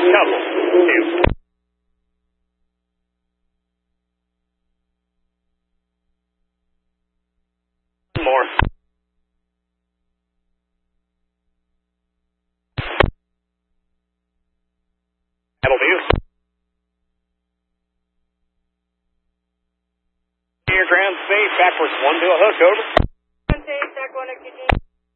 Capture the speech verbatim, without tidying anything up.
Couple. Two. More. That'll do. Your ground safe. Backwards one to a hook. Over.